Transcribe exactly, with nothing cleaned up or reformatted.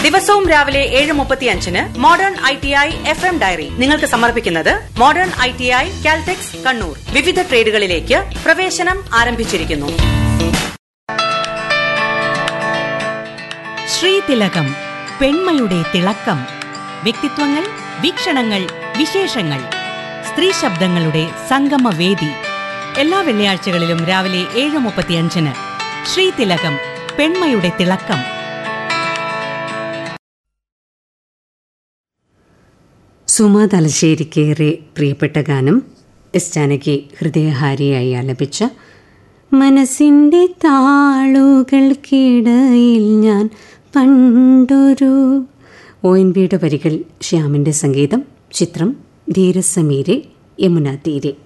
ദിവസവും രാവിലെ ഏഴ് മുപ്പത്തി അഞ്ചിന് modern I T I F M diary നിങ്ങൾക്ക് സമർപ്പിക്കുന്നത് modern I T I Caltex Kannur. വിവിധ ട്രേഡുകളിലേക്ക് പ്രവേശനം ആരംഭിച്ചിരിക്കുന്നു. ശ്രീതിലകം, പെൺമയുടെ തിളക്കം. വ്യക്തിത്വങ്ങൾ, വീക്ഷണങ്ങൾ, വിശേഷങ്ങൾ. സ്ത്രീ ശബ്ദങ്ങളുടെ സംഗമവേദി. എല്ലാ വെള്ളിയാഴ്ചകളിലും രാവിലെ ഏഴ് മുപ്പത്തിയഞ്ചിന് ശ്രീതിലകം, പെൺമയുടെ തിളക്കം. സുമ തലശ്ശേരിക്കേറെ പ്രിയപ്പെട്ട ഗാനം എസ് ജാനകി ഹൃദയഹാരിയായി ആലപിച്ച മനസ്സിൻ്റെ താളുകൾക്കിടയിൽ ഞാൻ പണ്ടൊരു. ഒ എൻ വിയുടെ വരികൾ, ശ്യാമിൻ്റെ സംഗീതം. ചിത്രം ധീരസമീരെ യമുന തീരെ.